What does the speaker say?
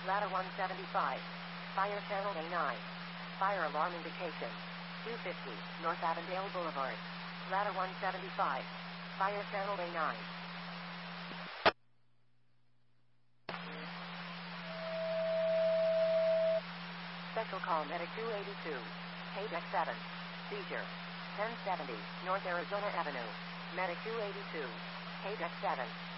Ladder 175. Fire channel A9. Fire alarm indication. 250, North Avondale Boulevard. Ladder 175. Fire channel A9. Special call Medic 282. Paydeck 7. Seizure. 1070, North Arizona Avenue. Medic 282. Paydeck 7.